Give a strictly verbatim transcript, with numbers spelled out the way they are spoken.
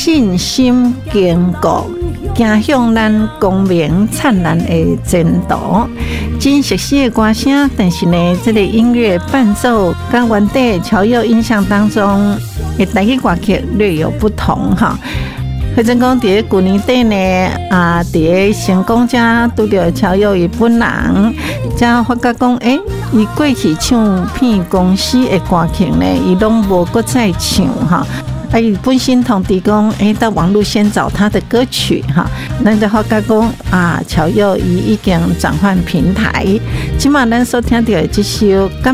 信心坚固，走向咱光明灿烂的前途。真熟悉的歌声，但是呢，这个音乐伴奏跟原底乔佑印象当中的台语歌曲略有不同哈。或者讲，伫个旧年底呢，啊，伫个成功者拄着乔佑伊本人，才发觉讲，诶、欸，伊过去唱片公司的歌曲呢，伊拢无搁再唱哈。啊，伊本身通知讲，诶、欸，到网络先找他的歌曲哈，咱就发觉讲啊，乔佑伊已经转换平台，即马咱所听到的这首。